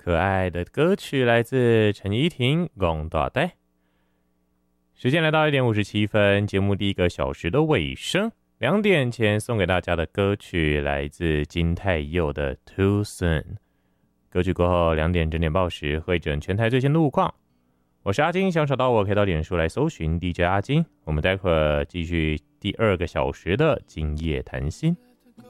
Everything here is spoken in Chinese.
可爱的歌曲来自陈怡婷《讲大呆》。时间来到1点57分，节目第一个小时的尾声。2点前送给大家的歌曲来自金泰佑的《Too Soon》。歌曲过后2点整点报时，会诊全台最新路况。我是阿金，想找到我可以到脸书来搜寻 DJ 阿金。我们待会儿继续第2个小时的今夜谈心。